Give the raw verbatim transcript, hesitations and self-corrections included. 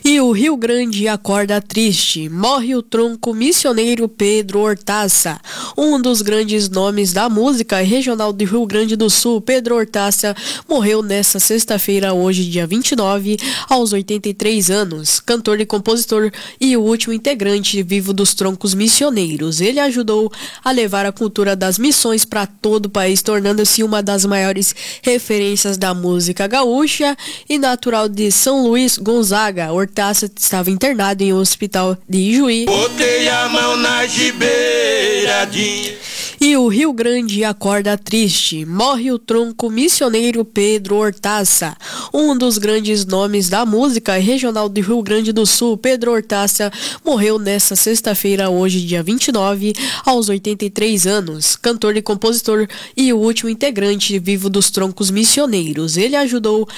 E o Rio Grande acorda triste, morre o tronco missioneiro Pedro Hortaça. Um dos grandes nomes da música regional do Rio Grande do Sul, Pedro Hortaça, morreu nesta sexta-feira, hoje dia vinte e nove, aos oitenta e três anos. Cantor e compositor e o último integrante vivo dos troncos missioneiros. Ele ajudou a levar a cultura das missões para todo o país, tornando-se uma das maiores referências da música gaúcha e natural de São Luís Gonzaga. Hortaça estava internado em um hospital de Ijuí. Botei a mão na gibeiradinha. E o Rio Grande acorda triste, morre o tronco missioneiro Pedro Hortaça. Um dos grandes nomes da música regional do Rio Grande do Sul, Pedro Hortaça, morreu nesta sexta-feira, hoje dia vinte e nove, aos oitenta e três anos. Cantor e compositor e o último integrante vivo dos troncos missioneiros. Ele ajudou